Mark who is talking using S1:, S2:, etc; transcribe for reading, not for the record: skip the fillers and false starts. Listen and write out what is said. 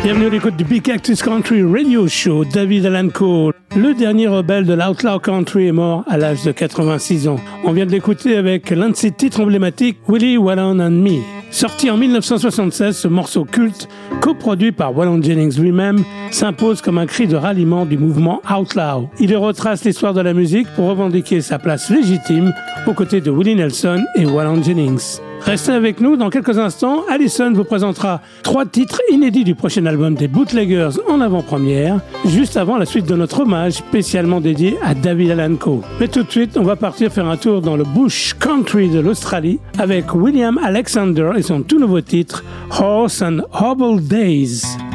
S1: Bienvenue à l'écoute du Big Cactus Country Radio Show. David Allan Coe, le dernier rebelle de l'Outlaw Country, est mort à l'âge de 86 ans. On vient de l'écouter avec l'un de ses titres emblématiques, Willie Wallon and Me. Sorti en 1976, ce morceau culte, coproduit par Waylon Jennings lui-même, s'impose comme un cri de ralliement du mouvement Outlaw. Il retrace l'histoire de la musique pour revendiquer sa place légitime aux côtés de Willie Nelson et Waylon Jennings. Restez avec nous, dans quelques instants, Alison vous présentera 3 titres inédits du prochain album des Bootleggers en avant-première, juste avant la suite de notre hommage spécialement dédié à David Allan Coe. Mais tout de suite, on va partir faire un tour dans le Bush Country de l'Australie avec William Alexander et son tout nouveau titre Horse and Hobble Days.